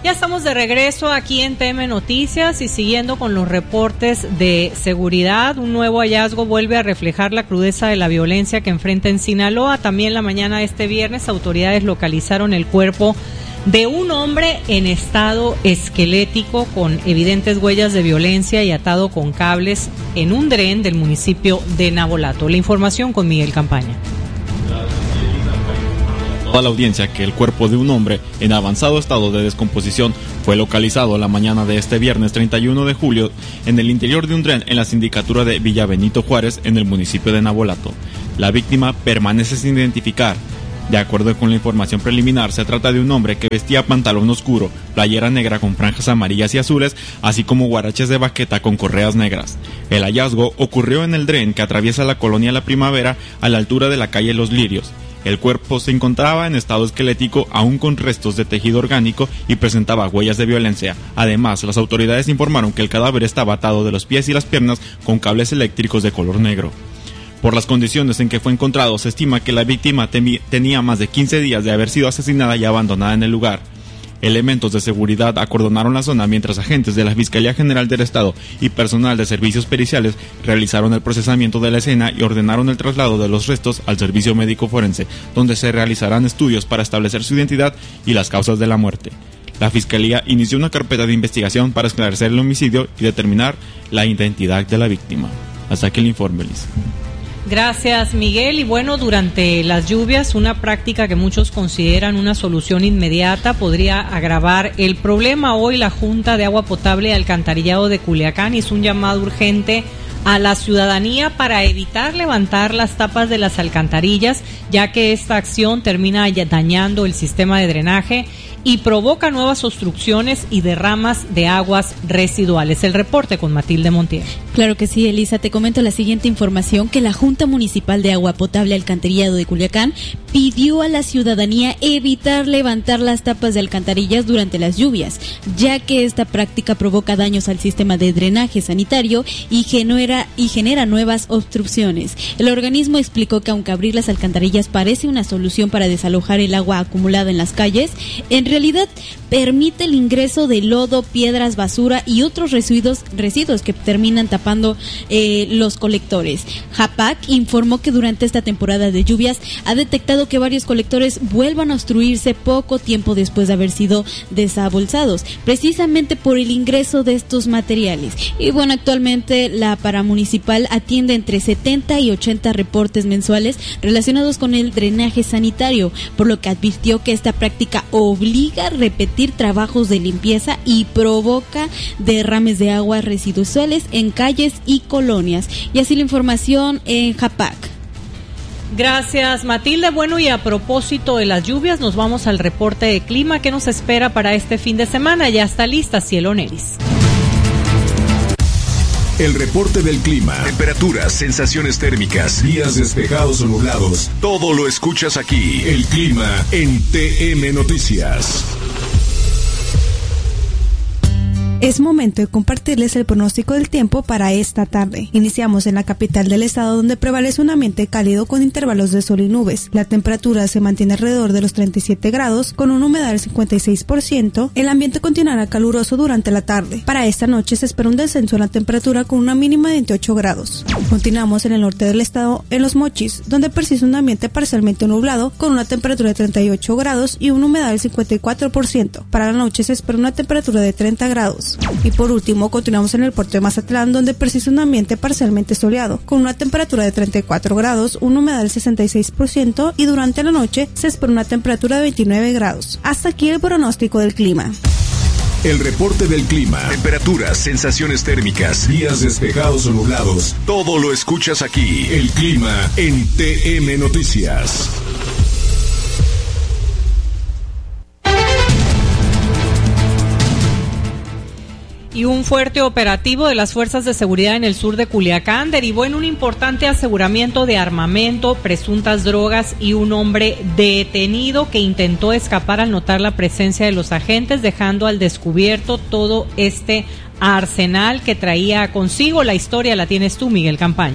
Ya estamos de regreso aquí en TM Noticias y siguiendo con los reportes de seguridad. Un nuevo hallazgo vuelve a reflejar la crudeza de la violencia que enfrenta en Sinaloa. También la mañana de este viernes, autoridades localizaron el cuerpo de un hombre en estado esquelético con evidentes huellas de violencia y atado con cables en un dren del municipio de Navolato. La información con Miguel Campaña. A la audiencia que el cuerpo de un hombre en avanzado estado de descomposición fue localizado la mañana de este viernes 31 de julio en el interior de un dren en la sindicatura de Villa Benito Juárez en el municipio de Navolato. La víctima permanece sin identificar. De acuerdo con la información preliminar, se trata de un hombre que vestía pantalón oscuro, playera negra con franjas amarillas y azules, así como guaraches de baqueta con correas negras. El hallazgo ocurrió en el dren que atraviesa la colonia La Primavera a la altura de la calle Los Lirios. El cuerpo se encontraba en estado esquelético, aún con restos de tejido orgánico, y presentaba huellas de violencia. Además, las autoridades informaron que el cadáver estaba atado de los pies y las piernas con cables eléctricos de color negro. Por las condiciones en que fue encontrado, se estima que la víctima tenía más de 15 días de haber sido asesinada y abandonada en el lugar. Elementos de seguridad acordonaron la zona mientras agentes de la Fiscalía General del Estado y personal de servicios periciales realizaron el procesamiento de la escena y ordenaron el traslado de los restos al servicio médico forense, donde se realizarán estudios para establecer su identidad y las causas de la muerte. La Fiscalía inició una carpeta de investigación para esclarecer el homicidio y determinar la identidad de la víctima. Hasta aquí el informe, Liz. Gracias, Miguel. Y bueno, durante las lluvias, una práctica que muchos consideran una solución inmediata podría agravar el problema. Hoy la Junta de Agua Potable y Alcantarillado de Culiacán hizo un llamado urgente a la ciudadanía para evitar levantar las tapas de las alcantarillas, ya que esta acción termina dañando el sistema de drenaje y provoca nuevas obstrucciones y derramas de aguas residuales. El reporte con Matilde Montiel. Claro que sí, Elisa. Te comento la siguiente información, que la Junta Municipal de Agua Potable Alcantarillado de Culiacán pidió a la ciudadanía evitar levantar las tapas de alcantarillas durante las lluvias, ya que esta práctica provoca daños al sistema de drenaje sanitario y genera nuevas obstrucciones. El organismo explicó que aunque abrir las alcantarillas parece una solución para desalojar el agua acumulada en las calles, en realidad permite el ingreso de lodo, piedras, basura y otros residuos que terminan tapando los colectores. JAPAC informó que durante esta temporada de lluvias ha detectado que varios colectores vuelvan a obstruirse poco tiempo después de haber sido desabolsados, precisamente por el ingreso de estos materiales. Y bueno, actualmente la paramunicipal atiende entre 70 y 80 reportes mensuales relacionados con el drenaje sanitario, por lo que advirtió que esta práctica obliga a repetir trabajos de limpieza y provoca derrames de aguas residuales en calles y colonias. Y así la información en JAPAC. Gracias, Matilde. Bueno, y a propósito de las lluvias, nos vamos al reporte de clima que nos espera para este fin de semana. Ya está lista Cielo Neris. El reporte del clima, temperaturas, sensaciones térmicas, días despejados o nublados, todo lo escuchas aquí. El clima en TM Noticias. Es momento de compartirles el pronóstico del tiempo para esta tarde. Iniciamos en la capital del estado, donde prevalece un ambiente cálido con intervalos de sol y nubes. La temperatura se mantiene alrededor de los 37 grados, con una humedad del 56%. El ambiente continuará caluroso durante la tarde. Para esta noche se espera un descenso en la temperatura con una mínima de 28 grados. Continuamos en el norte del estado, en Los Mochis, donde persiste un ambiente parcialmente nublado, con una temperatura de 38 grados y una humedad del 54%. Para la noche se espera una temperatura de 30 grados. Y por último, continuamos en el puerto de Mazatlán, donde persiste un ambiente parcialmente soleado, con una temperatura de 34 grados, una humedad del 66% y durante la noche se espera una temperatura de 29 grados. Hasta aquí el pronóstico del clima. El reporte del clima, temperaturas, sensaciones térmicas, días despejados o nublados, todo lo escuchas aquí. El clima en TM Noticias. Y un fuerte operativo de las fuerzas de seguridad en el sur de Culiacán derivó en un importante aseguramiento de armamento, presuntas drogas y un hombre detenido que intentó escapar al notar la presencia de los agentes, dejando al descubierto todo este arsenal que traía consigo. La historia la tienes tú, Miguel Campaña.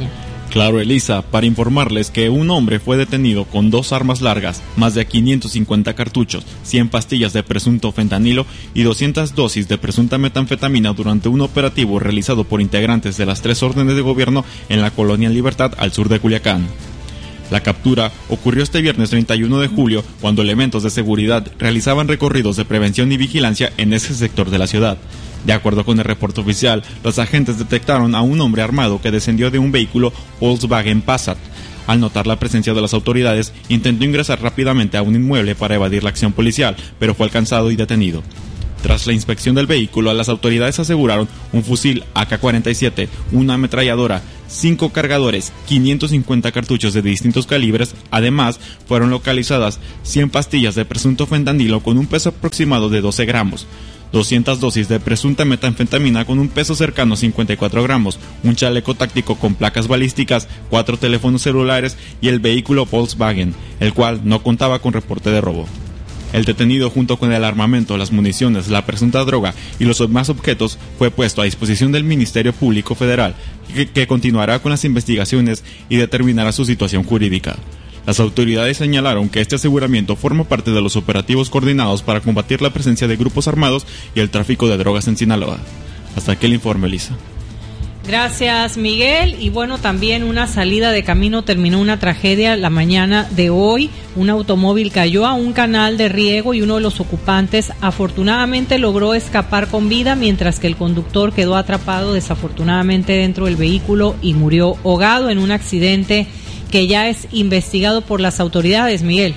Claro, Elisa, para informarles que un hombre fue detenido con 2 armas largas, más de 550 cartuchos, 100 pastillas de presunto fentanilo y 200 dosis de presunta metanfetamina durante un operativo realizado por integrantes de las 3 órdenes de gobierno en la colonia Libertad al sur de Culiacán. La captura ocurrió este viernes 31 de julio cuando elementos de seguridad realizaban recorridos de prevención y vigilancia en ese sector de la ciudad. De acuerdo con el reporte oficial, los agentes detectaron a un hombre armado que descendió de un vehículo Volkswagen Passat. Al notar la presencia de las autoridades, intentó ingresar rápidamente a un inmueble para evadir la acción policial, pero fue alcanzado y detenido. Tras la inspección del vehículo, las autoridades aseguraron un fusil AK-47, una ametralladora, 5 cargadores, 550 cartuchos de distintos calibres. Además, fueron localizadas 100 pastillas de presunto fentanilo con un peso aproximado de 12 gramos. 200 dosis de presunta metanfetamina con un peso cercano a 54 gramos, un chaleco táctico con placas balísticas, 4 teléfonos celulares y el vehículo Volkswagen, el cual no contaba con reporte de robo. El detenido, junto con el armamento, las municiones, la presunta droga y los demás objetos, fue puesto a disposición del Ministerio Público Federal, que continuará con las investigaciones y determinará su situación jurídica. Las autoridades señalaron que este aseguramiento forma parte de los operativos coordinados para combatir la presencia de grupos armados y el tráfico de drogas en Sinaloa. Hasta aquí el informe, Elisa. Gracias, Miguel. Y bueno, también una salida de camino terminó una tragedia la mañana de hoy. Un automóvil cayó a un canal de riego y uno de los ocupantes afortunadamente logró escapar con vida, mientras que el conductor quedó atrapado desafortunadamente dentro del vehículo y murió ahogado en un accidente que ya es investigado por las autoridades, Miguel.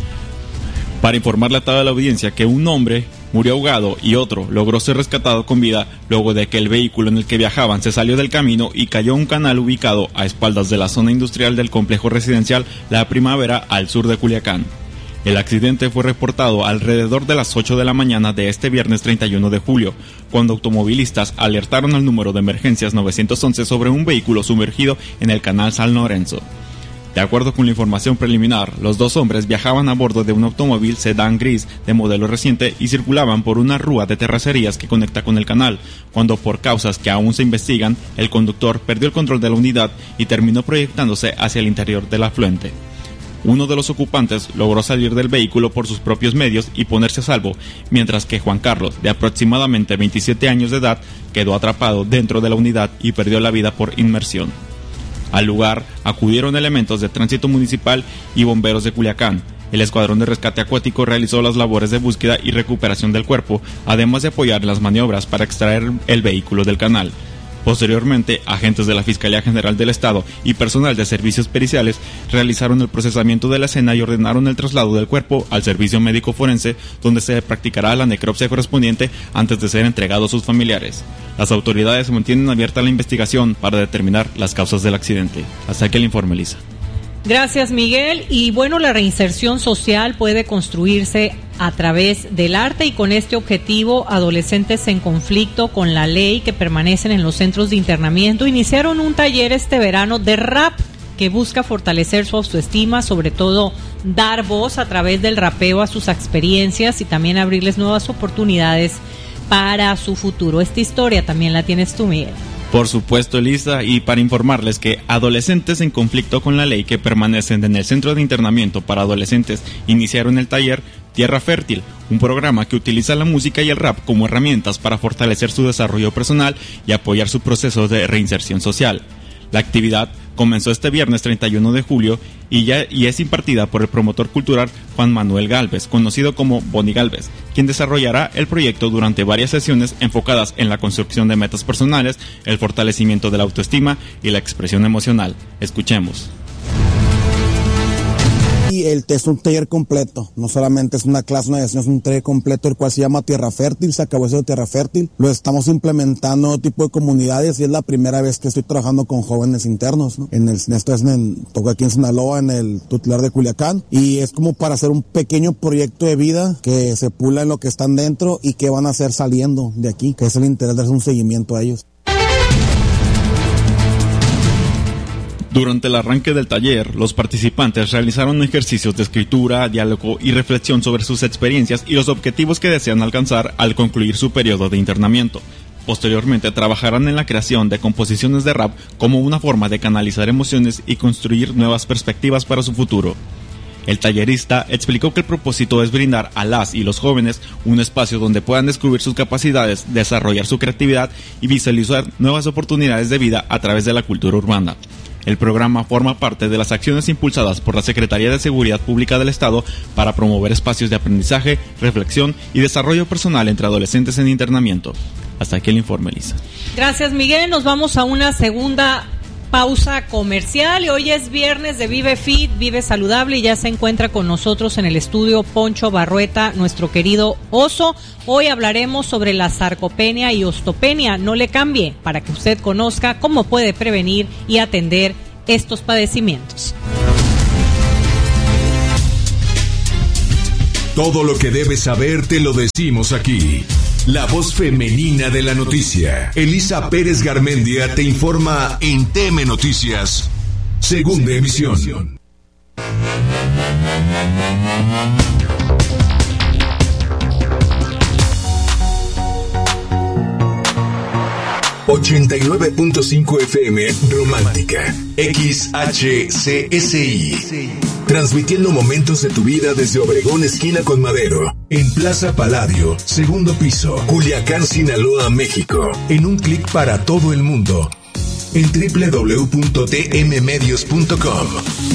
Para informarle a toda la audiencia que un hombre murió ahogado y otro logró ser rescatado con vida luego de que el vehículo en el que viajaban se salió del camino y cayó a un canal ubicado a espaldas de la zona industrial del complejo residencial La Primavera al sur de Culiacán. El accidente fue reportado alrededor de las 8 de la mañana de este viernes 31 de julio, cuando automovilistas alertaron al número de emergencias 911 sobre un vehículo sumergido en el canal San Lorenzo. De acuerdo con la información preliminar, los 2 hombres viajaban a bordo de un automóvil sedán gris de modelo reciente y circulaban por una rúa de terracerías que conecta con el canal, cuando por causas que aún se investigan, el conductor perdió el control de la unidad y terminó proyectándose hacia el interior del afluente. Uno de los ocupantes logró salir del vehículo por sus propios medios y ponerse a salvo, mientras que Juan Carlos, de aproximadamente 27 años de edad, quedó atrapado dentro de la unidad y perdió la vida por inmersión. Al lugar acudieron elementos de tránsito municipal y bomberos de Culiacán. El escuadrón de rescate acuático realizó las labores de búsqueda y recuperación del cuerpo, además de apoyar en las maniobras para extraer el vehículo del canal. Posteriormente, agentes de la Fiscalía General del Estado y personal de servicios periciales realizaron el procesamiento de la escena y ordenaron el traslado del cuerpo al servicio médico forense, donde se practicará la necropsia correspondiente antes de ser entregado a sus familiares. Las autoridades mantienen abierta la investigación para determinar las causas del accidente. Hasta aquí el informe, Lisa. Gracias, Miguel. Y bueno, la reinserción social puede construirse a través del arte, y con este objetivo, adolescentes en conflicto con la ley que permanecen en los centros de internamiento iniciaron un taller este verano de rap que busca fortalecer su autoestima, sobre todo dar voz a través del rapeo a sus experiencias y también abrirles nuevas oportunidades para su futuro. Esta historia también la tienes tú, Miguel. Por supuesto, Elisa, y para informarles que adolescentes en conflicto con la ley que permanecen en el Centro de Internamiento para Adolescentes iniciaron el taller Tierra Fértil, un programa que utiliza la música y el rap como herramientas para fortalecer su desarrollo personal y apoyar su proceso de reinserción social. La actividad comenzó este viernes 31 de julio y es impartida por el promotor cultural Juan Manuel Gálvez, conocido como Boni Gálvez, quien desarrollará el proyecto durante varias sesiones enfocadas en la construcción de metas personales, el fortalecimiento de la autoestima y la expresión emocional. Escuchemos. Y es un taller completo, no solamente es una clase, una sesión, es un taller completo, el cual se llama Tierra Fértil. Se acabó eso de Tierra Fértil, lo estamos implementando en otro tipo de comunidades y es la primera vez que estoy trabajando con jóvenes internos, ¿no? Toco aquí en Sinaloa, en el tutelar de Culiacán, y es como para hacer un pequeño proyecto de vida que se pula en lo que están dentro y que van a hacer saliendo de aquí, que es el interés de hacer un seguimiento a ellos. Durante el arranque del taller, los participantes realizaron ejercicios de escritura, diálogo y reflexión sobre sus experiencias y los objetivos que desean alcanzar al concluir su periodo de internamiento. Posteriormente trabajarán en la creación de composiciones de rap como una forma de canalizar emociones y construir nuevas perspectivas para su futuro. El tallerista explicó que el propósito es brindar a las y los jóvenes un espacio donde puedan descubrir sus capacidades, desarrollar su creatividad y visualizar nuevas oportunidades de vida a través de la cultura urbana. El programa forma parte de las acciones impulsadas por la Secretaría de Seguridad Pública del Estado para promover espacios de aprendizaje, reflexión y desarrollo personal entre adolescentes en internamiento. Hasta aquí el informe, Lisa. Gracias, Miguel. Nos vamos a una segunda pausa comercial y hoy es viernes de Vive Fit, Vive Saludable y ya se encuentra con nosotros en el estudio Poncho Barrueta, nuestro querido oso. Hoy hablaremos sobre la sarcopenia y osteopenia. No le cambie para que usted conozca cómo puede prevenir y atender estos padecimientos. Todo lo que debes saber te lo decimos aquí. La voz femenina de la noticia. Elisa Pérez Garmendia te informa en TM Noticias, segunda emisión. ...89.5 FM Romántica, XHCSI... transmitiendo momentos de tu vida desde Obregón, esquina con Madero, en Plaza Palladio, segundo piso, Culiacán, Sinaloa, México, en un clic para todo el mundo, en www.tmmedios.com.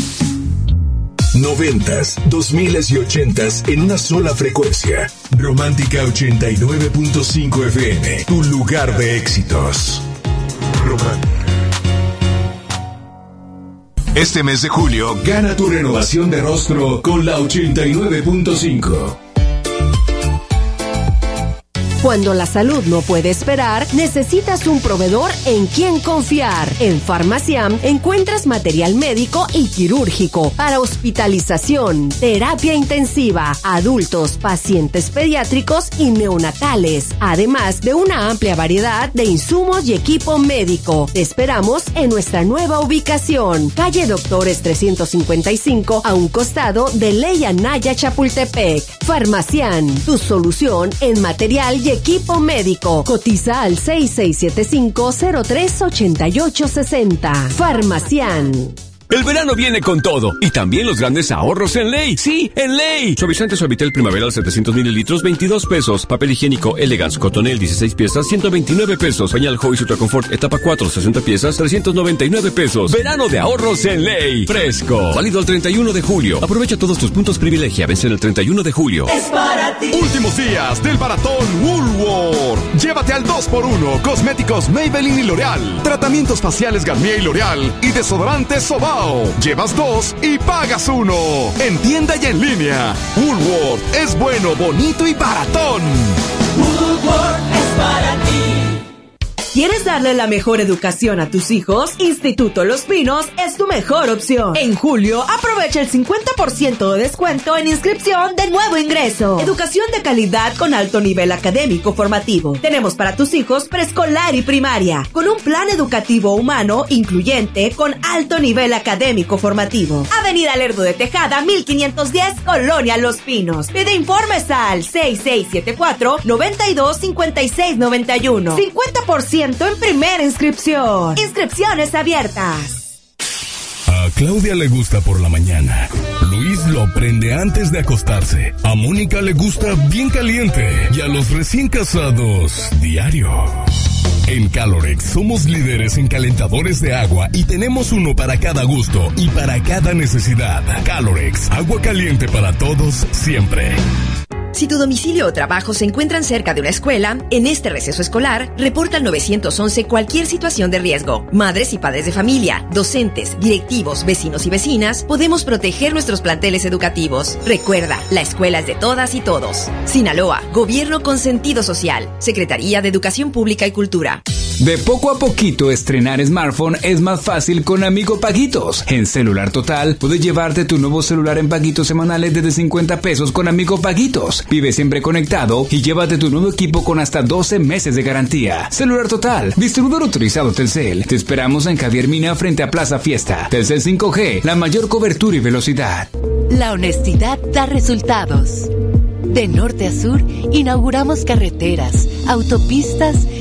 90s, 2000s y 80s en una sola frecuencia. Romántica 89.5 FM, tu lugar de éxitos. Romántica. Este mes de julio, gana tu renovación de rostro con la 89.5. Cuando la salud no puede esperar, necesitas un proveedor en quien confiar. En Farmaciam encuentras material médico y quirúrgico para hospitalización, terapia intensiva, adultos, pacientes pediátricos y neonatales, además de una amplia variedad de insumos y equipo médico. Te esperamos en nuestra nueva ubicación, calle Doctores 355, a un costado de Ley Anaya, Chapultepec. Farmaciam, tu solución en material y equipo médico. Cotiza al 6675-038860. Farmaciam. El verano viene con todo y también los grandes ahorros en Ley. Sí, en Ley. Suavizante Suavitel Primaveral 700 mililitros, 22 pesos. Papel higiénico Elegance Cotonel 16 piezas, 129 pesos. Pañal Joy Ultra Confort etapa 4, 60 piezas, 399 pesos. Verano de ahorros en Ley. Fresco. Válido al 31 de julio. Aprovecha todos tus puntos privilegia. Vence el 31 de julio. Es para ti. Últimos días del maratón Woolworth. Llévate al 2x1. Cosméticos Maybelline y L'Oreal. Tratamientos faciales Garnier y L'Oreal. Y desodorantes Sobao. Llevas 2 y pagas 1. En tienda y en línea. Woolworth es bueno, bonito y baratón. Woolworth es para ti. ¿Quieres darle la mejor educación a tus hijos? Instituto Los Pinos es tu mejor opción. En julio, aprovecha el 50% de descuento en inscripción de nuevo ingreso. Educación de calidad con alto nivel académico formativo. Tenemos para tus hijos preescolar y primaria, con un plan educativo humano incluyente con alto nivel académico formativo. Avenida Lerdo de Tejada, 1510, Colonia Los Pinos. Pide informes al 6674-925691. 50% en primera inscripción. Inscripciones abiertas. A Claudia le gusta por la mañana. Luis lo prende antes de acostarse. A Mónica le gusta bien caliente. Y a los recién casados, diario. En Calorex somos líderes en calentadores de agua y tenemos uno para cada gusto y para cada necesidad. Calorex, agua caliente para todos, siempre. Si tu domicilio o trabajo se encuentran cerca de una escuela, en este receso escolar, reporta al 911 cualquier situación de riesgo. Madres y padres de familia, docentes, directivos, vecinos y vecinas, podemos proteger nuestros planteles educativos. Recuerda, la escuela es de todas y todos. Sinaloa, Gobierno con sentido social. Secretaría de Educación Pública y Cultura. De poco a poquito estrenar smartphone es más fácil con Amigo Paguitos. En Celular Total puedes llevarte tu nuevo celular en paguitos semanales desde 50 pesos con Amigo Paguitos. Vive siempre conectado y llévate tu nuevo equipo con hasta 12 meses de garantía. Celular Total, distribuidor autorizado Telcel. Te esperamos en Javier Mina frente a Plaza Fiesta. Telcel 5G, la mayor cobertura y velocidad. La honestidad da resultados. De norte a sur, inauguramos carreteras, autopistas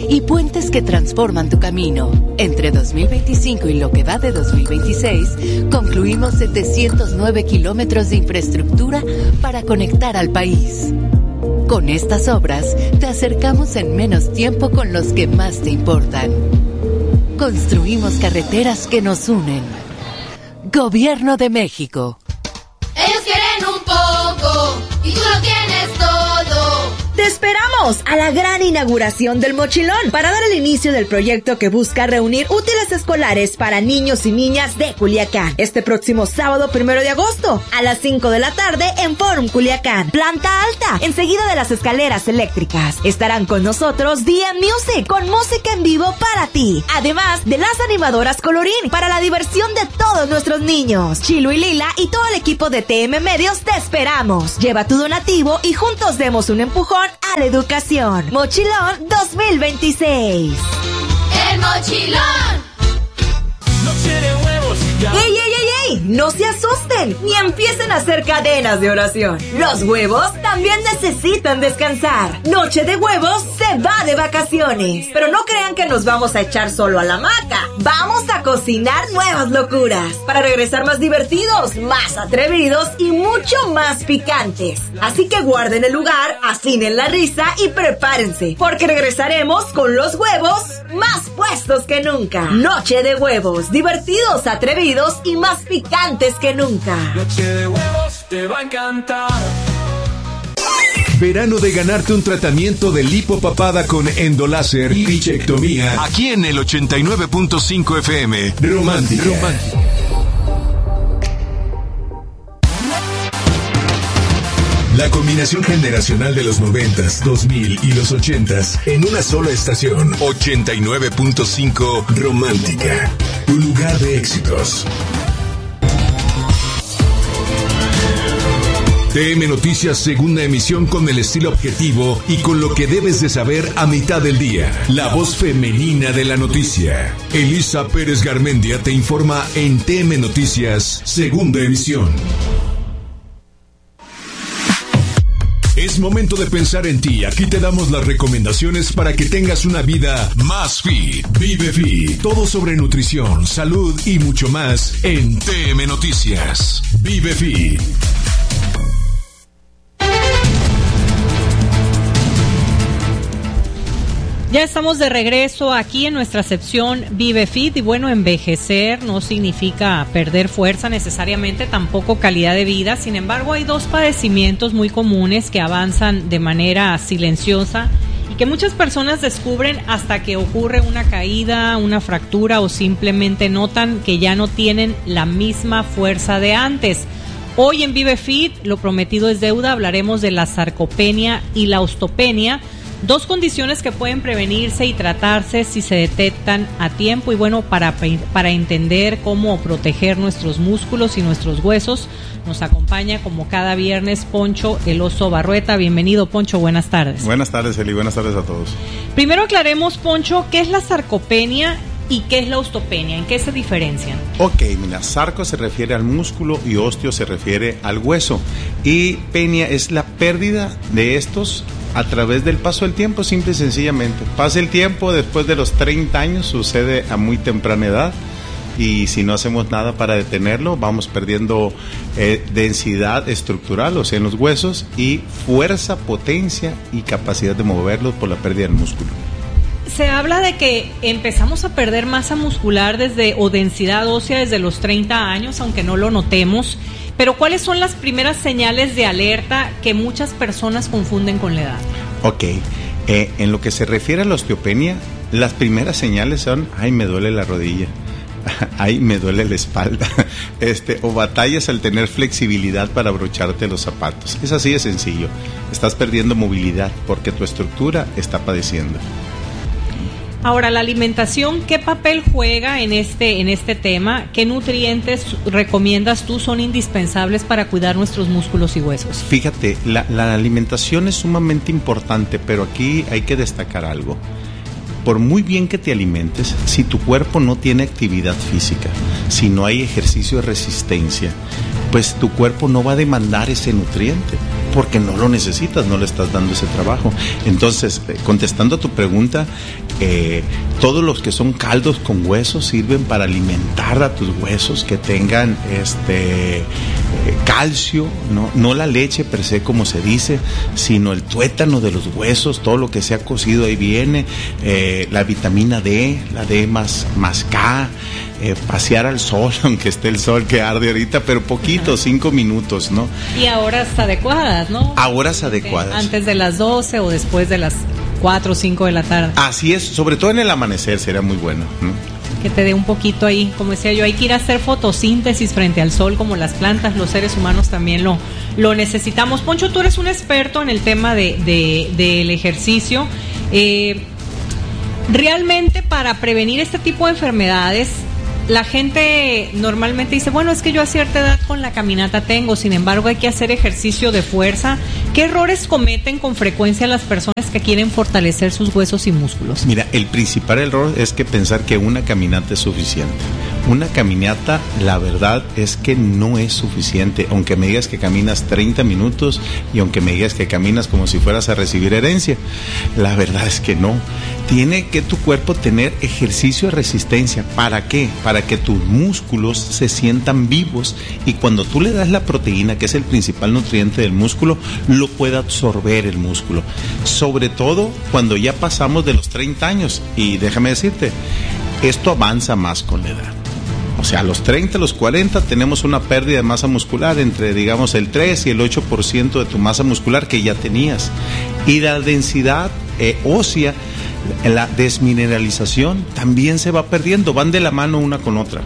y puentes que transforman tu camino. Entre 2025 y lo que va de 2026, concluimos 709 kilómetros de infraestructura para conectar al país. Con estas obras, te acercamos en menos tiempo con los que más te importan. Construimos carreteras que nos unen. Gobierno de México. Ellos quieren un poco y tú lo tienes todo. Te esperamos a la gran inauguración del Mochilón para dar el inicio del proyecto que busca reunir útiles escolares para niños y niñas de Culiacán. Este próximo sábado 1 de agosto a las 5 de la tarde en Forum Culiacán. Planta alta, enseguida de las escaleras eléctricas. Estarán con nosotros DM Music con música en vivo para ti. Además de las animadoras Colorín para la diversión de todos nuestros niños. Chilo y Lila y todo el equipo de TM Medios te esperamos. Lleva tu donativo y juntos demos un empujón a la educación. Mochilón 2026. El Mochilón. Noche de huevos. ¡Ey, ey, ey, ey! No se asusten ni empiecen a hacer cadenas de oración. Los huevos también necesitan descansar. Noche de Huevos se va de vacaciones. Pero no crean que nos vamos a echar solo a la hamaca. Vamos a cocinar nuevas locuras para regresar más divertidos, más atrevidos y mucho más picantes. Así que guarden el lugar, afinen la risa y prepárense, porque regresaremos con los huevos más puestos que nunca. Noche de Huevos, divertidos, atrevidos y más picantes que nunca. Noche de huevos te va a encantar. Verano de ganarte un tratamiento de lipopapada con endoláser y bichectomía. Aquí en el 89.5 FM. Romántica. La combinación generacional de los 90s, 2000 y los 80s en una sola estación. 89.5 Romántica. Tu lugar de éxitos. TM Noticias, segunda emisión con el estilo objetivo y con lo que debes de saber a mitad del día. La voz femenina de la noticia. Elisa Pérez Garmendia te informa en TM Noticias, segunda emisión. Es momento de pensar en ti. Aquí te damos las recomendaciones para que tengas una vida más fit. Vive Fit. Todo sobre nutrición, salud y mucho más en TM Noticias. Vive Fit. Ya estamos de regreso aquí en nuestra sección Vive Fit y bueno, envejecer no significa perder fuerza necesariamente, tampoco calidad de vida. Sin embargo, hay dos padecimientos muy comunes que avanzan de manera silenciosa y que muchas personas descubren hasta que ocurre una caída, una fractura o simplemente notan que ya no tienen la misma fuerza de antes. Hoy en Vive Fit, lo prometido es deuda, hablaremos de la sarcopenia y la osteopenia. Dos condiciones que pueden prevenirse y tratarse si se detectan a tiempo. Y bueno, para entender cómo proteger nuestros músculos y nuestros huesos, nos acompaña como cada viernes Poncho el Oso Barrueta. Bienvenido, Poncho, buenas tardes. Buenas tardes, Eli, buenas tardes a todos. Primero aclaremos, Poncho, ¿qué es la sarcopenia y qué es la osteopenia? ¿En qué se diferencian? Ok, mira, sarco se refiere al músculo y osteo se refiere al hueso. Y penia es la pérdida de estos a través del paso del tiempo, simple y sencillamente. Pasa el tiempo, después de los 30 años, sucede a muy temprana edad. Y si no hacemos nada para detenerlo, vamos perdiendo densidad estructural, o sea, en los huesos, y fuerza, potencia y capacidad de moverlos por la pérdida del músculo. Se habla de que empezamos a perder masa muscular o densidad ósea desde los 30 años, aunque no lo notemos. Pero ¿cuáles son las primeras señales de alerta que muchas personas confunden con la edad? Ok, en lo que se refiere a la osteopenia, las primeras señales son, ay, me duele la rodilla, ay, me duele la espalda, o batallas al tener flexibilidad para abrocharte los zapatos. Es así de sencillo, estás perdiendo movilidad porque tu estructura está padeciendo. Ahora, la alimentación, ¿qué papel juega en este tema? ¿Qué nutrientes recomiendas tú son indispensables para cuidar nuestros músculos y huesos? Fíjate, la alimentación es sumamente importante, pero aquí hay que destacar algo. Por muy bien que te alimentes, si tu cuerpo no tiene actividad física, si no hay ejercicio de resistencia, pues tu cuerpo no va a demandar ese nutriente, porque no lo necesitas, no le estás dando ese trabajo. Entonces, contestando a tu pregunta, todos los que son caldos con huesos sirven para alimentar a tus huesos, que tengan calcio, no la leche per se como se dice, sino el tuétano de los huesos, todo lo que sea cocido ahí viene, la vitamina D, la D más K, pasear al sol, aunque esté el sol que arde ahorita, pero poquito, 5 minutos, ¿no? Y a horas adecuadas, ¿no? A horas adecuadas. Antes de las 12 o después de las 4 o 5 de la tarde. Así es, sobre todo en el amanecer sería muy bueno, ¿no? Que te dé un poquito ahí, como decía yo, hay que ir a hacer fotosíntesis frente al sol como las plantas, los seres humanos también lo necesitamos. Poncho, tú eres un experto en el tema del ejercicio. Realmente para prevenir este tipo de enfermedades, la gente normalmente dice, bueno, es que yo a cierta edad con la caminata tengo, sin embargo hay que hacer ejercicio de fuerza. ¿Qué errores cometen con frecuencia las personas que quieren fortalecer sus huesos y músculos? Mira, el principal error es que pensar que una caminata es suficiente. Una caminata, la verdad es que no es suficiente, aunque me digas que caminas 30 minutos y aunque me digas que caminas como si fueras a recibir herencia. La verdad es que no. Tiene que tu cuerpo tener ejercicio de resistencia. ¿Para qué? Para que tus músculos se sientan vivos y cuando tú le das la proteína, que es el principal nutriente del músculo, lo pueda absorber el músculo. Sobre todo cuando ya pasamos de los 30 años. Y déjame decirte, esto avanza más con la edad. O sea, a los 30, a los 40 tenemos una pérdida de masa muscular entre, digamos, el 3 y el 8% de tu masa muscular que ya tenías. Y la densidad ósea, la desmineralización también se va perdiendo, van de la mano una con otra.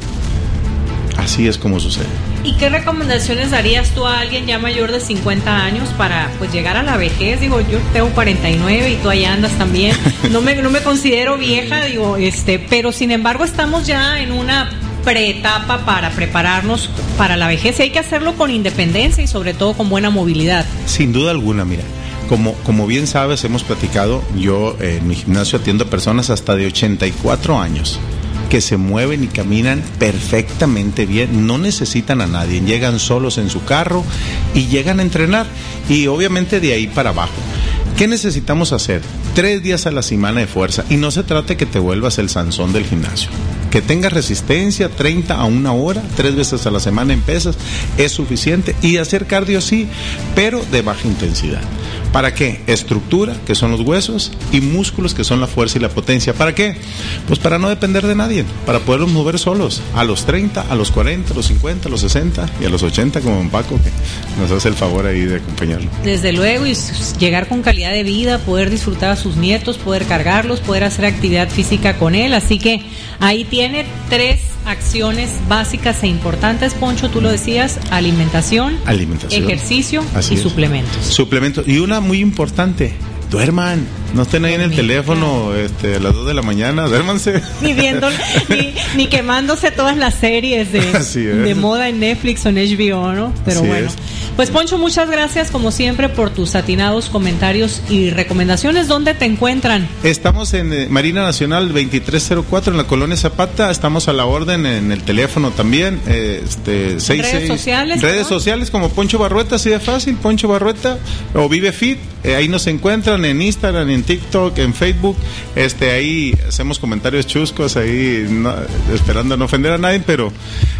Así es como sucede. ¿Y qué recomendaciones darías tú a alguien ya mayor de 50 años para pues llegar a la vejez? Digo, yo tengo 49 y tú ahí andas también. No me considero vieja, digo, pero sin embargo estamos ya en una preetapa para prepararnos para la vejez y hay que hacerlo con independencia y sobre todo con buena movilidad. Sin duda alguna, mira. Como bien sabes, hemos platicado, yo en mi gimnasio atiendo a personas hasta de 84 años que se mueven y caminan perfectamente bien, no necesitan a nadie, llegan solos en su carro y llegan a entrenar y obviamente de ahí para abajo. ¿Qué necesitamos hacer? 3 días a la semana de fuerza y no se trata que te vuelvas el Sansón del gimnasio. Que tengas resistencia 30 a 1 hora, 3 veces a la semana en pesas, es suficiente. Y hacer cardio sí, pero de baja intensidad. ¿Para qué? Estructura, que son los huesos, y músculos, que son la fuerza y la potencia. ¿Para qué? Pues para no depender de nadie, para poderlos mover solos. A los 30, a los 40, a los 50, a los 60 y a los 80 como don Paco, que nos hace el favor ahí de acompañarlo. Desde luego, y llegar con calidad de vida, poder disfrutar a sus nietos, poder cargarlos, poder hacer actividad física con él. Así que ahí tiene 3 acciones básicas e importantes, Poncho, tú lo decías: alimentación, ejercicio y suplementos. Y una muy importante: duerman, no estén ahí en el teléfono a las 2 de la mañana, duérmanse. Ni viendo, ni quemándose todas las series de moda en Netflix o en HBO, ¿no? Pero así bueno. Pues Poncho, muchas gracias como siempre por tus atinados comentarios y recomendaciones. ¿Dónde te encuentran? Estamos en Marina Nacional 2304 en la Colonia Zapata, estamos a la orden en el teléfono también. ¿Redes sociales? Redes sociales como Poncho Barrueta, así de fácil, Poncho Barrueta o Vive Fit, ahí nos encuentran en Instagram, en TikTok, en Facebook. Ahí hacemos comentarios chuscos ahí, esperando no ofender a nadie, pero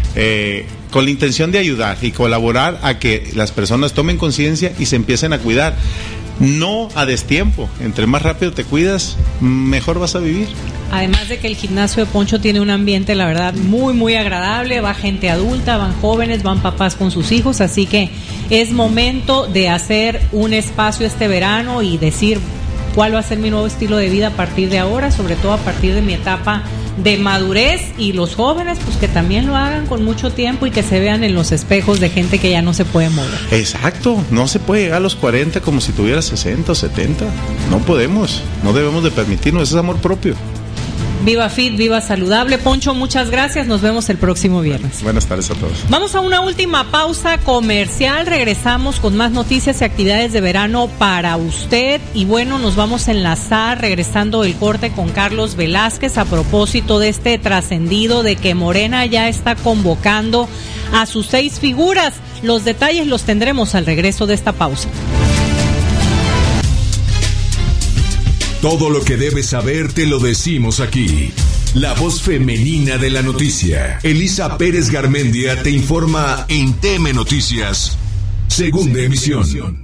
con la intención de ayudar y colaborar a que las personas tomen conciencia y se empiecen a cuidar. No a destiempo, entre más rápido te cuidas, mejor vas a vivir. Además de que el gimnasio de Poncho tiene un ambiente, la verdad, muy, muy agradable. Va gente adulta, van jóvenes, van papás con sus hijos. Así que es momento de hacer un espacio este verano y decir cuál va a ser mi nuevo estilo de vida a partir de ahora, sobre todo a partir de mi etapa de madurez, y los jóvenes pues que también lo hagan con mucho tiempo y que se vean en los espejos de gente que ya no se puede mover. Exacto, no se puede llegar a los 40 como si tuviera 60 o 70, no podemos, no debemos de permitirnos, ese es amor propio. Viva Fit, viva saludable. Poncho, muchas gracias, nos vemos el próximo viernes. Buenas tardes a todos. Vamos a una última pausa comercial, regresamos con más noticias y actividades de verano para usted. Y bueno, nos vamos a enlazar regresando del corte con Carlos Velázquez a propósito de este trascendido de que Morena ya está convocando a sus 6 figuras. Los detalles los tendremos al regreso de esta pausa. Todo lo que debes saber te lo decimos aquí. La voz femenina de la noticia. Elisa Pérez Garmendia te informa en TM Noticias, segunda emisión.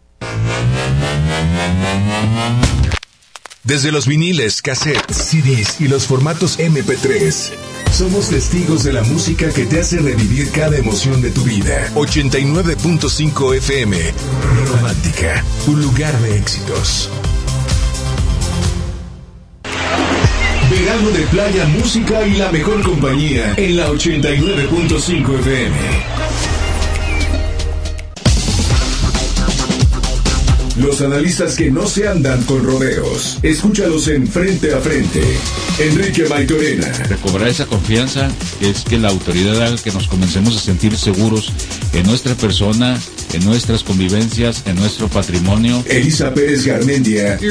Desde los viniles, cassettes, CDs y los formatos MP3, somos testigos de la música que te hace revivir cada emoción de tu vida. 89.5 FM, Romántica, un lugar de éxitos. Verano de playa, música y la mejor compañía en la 89.5 FM. Los analistas que no se andan con rodeos. Escúchalos en Frente a Frente. Enrique Maitorena. Recobrar esa confianza es que la autoridad haga que nos comencemos a sentir seguros en nuestra persona, en nuestras convivencias, en nuestro patrimonio. Elisa Pérez Garmendia.